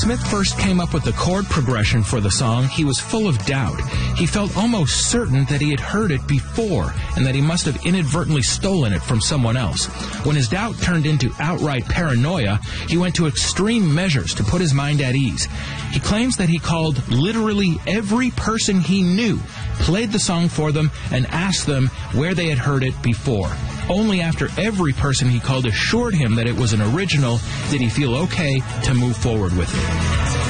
Smith first came up with the chord progression for the song, he was full of doubt. He felt almost certain that he had heard it before and that he must have inadvertently stolen it from someone else. When his doubt turned into outright paranoia, he went to extreme measures to put his mind at ease. He claims that he called literally every person he knew, played the song for them, and asked them where they had heard it before. Only after every person he called assured him that it was an original did he feel okay to move forward with it.